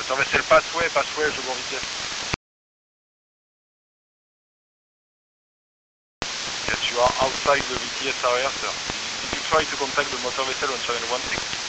Motor vessel passway, je go vitesse. Yes, you are outside the VTS area, sir. Did you try to contact the motor vessel on channel 16?